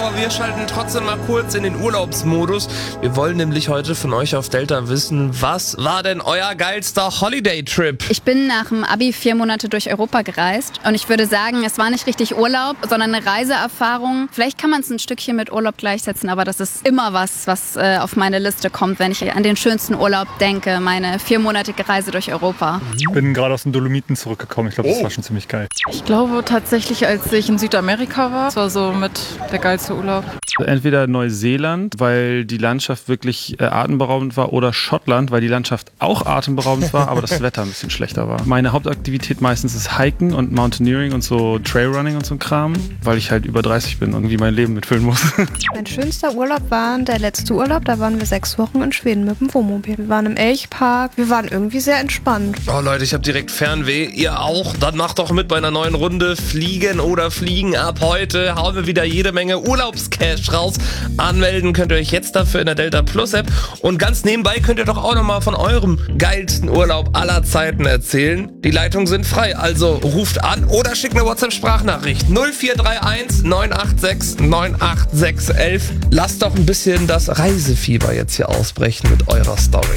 aber wir schalten trotzdem mal kurz in den Urlaubsmodus. Wir wollen nämlich heute von euch auf Delta wissen, was war denn euer geilster Holiday-Trip? Ich bin nach dem Abi 4 Monate durch Europa gereist und ich würde sagen, es war nicht richtig Urlaub, sondern eine Reiseerfahrung. Vielleicht kann man es ein Stückchen mit Urlaub gleichsetzen, aber das ist immer was auf meine Liste kommt, wenn ich an den schönsten Urlaub denke, meine 4-monatige Reise durch Europa. Ich bin gerade aus den Dolomiten zurückgekommen. Ich glaube, das war schon ziemlich geil. Ich glaube tatsächlich, als ich in Südamerika war, das war so mit der geilste Urlaub. Entweder Neuseeland, weil die Landschaft wirklich atemberaubend war, oder Schottland, weil die Landschaft auch atemberaubend war, aber das Wetter ein bisschen schlechter war. Meine Hauptaktivität meistens ist Hiken und Mountaineering und so Trailrunning und so ein Kram, weil ich halt über 30 bin und irgendwie mein Leben mitfüllen muss. Mein schönster Urlaub war der letzte Urlaub. Da waren wir 6 Wochen in Schweden mit dem Wohnmobil. Wir waren im Elchpark. Wir waren irgendwie sehr entspannt. Oh Leute, ich habe direkt Fernweh. Ihr auch? Dann macht doch mit bei einer neuen Runde Fliegen oder Fliegen. Ab heute hauen wir wieder jede Menge Urlaubscash raus. Anmelden könnt ihr euch jetzt dafür in der Delta Plus App. Und ganz nebenbei könnt ihr doch auch nochmal von eurem geilsten Urlaub aller Zeiten erzählen. Die Leitungen sind frei, also ruft an oder schickt eine WhatsApp-Sprachnachricht 0431 986 98611. Lasst doch ein bisschen das Reisefieber jetzt hier ausbrechen mit eurer Story.